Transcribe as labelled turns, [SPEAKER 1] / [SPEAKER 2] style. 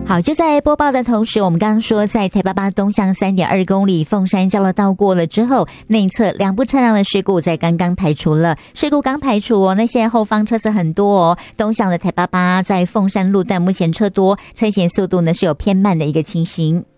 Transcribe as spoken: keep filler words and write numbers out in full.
[SPEAKER 1] 好，就在播报的同时，我们刚刚说在台八八东向 三点二公里凤山交流道过了之后，内侧两部车辆的事故在刚刚排除了，事故刚排除哦，那现在后方车子很多哦，东向的台八八在凤山路段目前车多，车行速度呢是有偏慢的一个情形。